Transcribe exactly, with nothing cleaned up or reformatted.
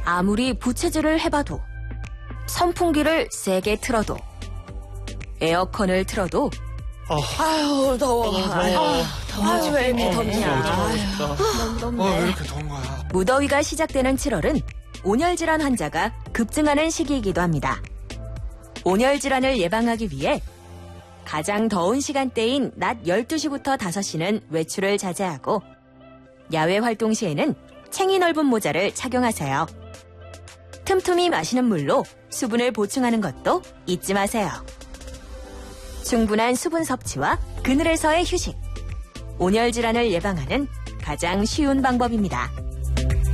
아무리 부채질을 해봐도, 선풍기를 세게 틀어도, 에어컨을 틀어도, 어. 아유, 더워. 더워. 아유, 더워. 아유, 왜 이렇게 덥냐. 어, 너무 덥네. 어, 왜 이렇게 더운 거야? 무더위가 시작되는 칠월은 온열질환 환자가 급증하는 시기이기도 합니다. 온열질환을 예방하기 위해 가장 더운 시간대인 낮 열두 시부터 다섯 시는 외출을 자제하고 야외 활동 시에는 챙이 넓은 모자를 착용하세요. 틈틈이 마시는 물로 수분을 보충하는 것도 잊지 마세요. 충분한 수분 섭취와 그늘에서의 휴식. 온열질환을 예방하는 가장 쉬운 방법입니다.